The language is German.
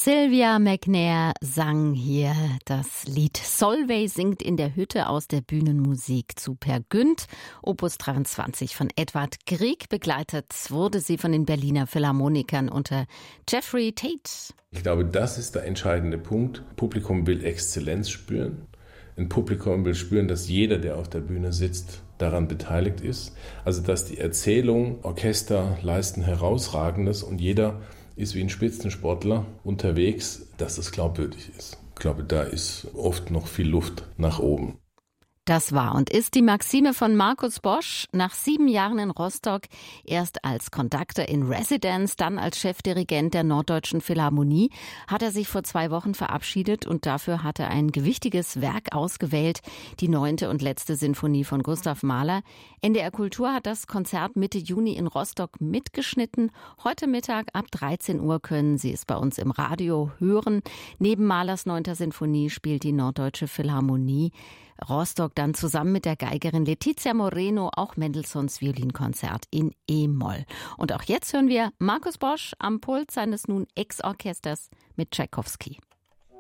Sylvia McNair sang hier das Lied Solveig singt in der Hütte aus der Bühnenmusik zu Per Günd, Opus 23 von Edvard Grieg. Begleitet wurde sie von den Berliner Philharmonikern unter Jeffrey Tate. Ich glaube, das ist der entscheidende Punkt. Publikum will Exzellenz spüren. Ein Publikum will spüren, dass jeder, der auf der Bühne sitzt, daran beteiligt ist. Also dass die Erzählung, Orchester leisten Herausragendes und jeder ist wie ein Spitzensportler unterwegs, dass es glaubwürdig ist. Ich glaube, da ist oft noch viel Luft nach oben. Das war und ist die Maxime von Markus Bosch. Nach 7 Jahren in Rostock, erst als Conductor in Residence, dann als Chefdirigent der Norddeutschen Philharmonie, hat er sich vor 2 Wochen verabschiedet und dafür hat er ein gewichtiges Werk ausgewählt, die 9. und letzte Sinfonie von Gustav Mahler. NDR Kultur hat das Konzert Mitte Juni in Rostock mitgeschnitten. Heute Mittag ab 13 Uhr können Sie es bei uns im Radio hören. Neben Mahlers 9. Sinfonie spielt die Norddeutsche Philharmonie Rostock dann zusammen mit der Geigerin Letizia Moreno auch Mendelssohns Violinkonzert in E-Moll. Und auch jetzt hören wir Markus Bosch am Pult seines nun Ex-Orchesters mit Tschaikowski.